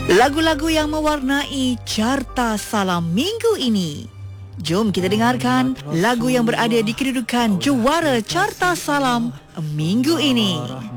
Lagu-lagu yang mewarnai Carta Salam minggu ini. Jom kita dengarkan lagu yang berada di kedudukan juara Carta Salam minggu ini.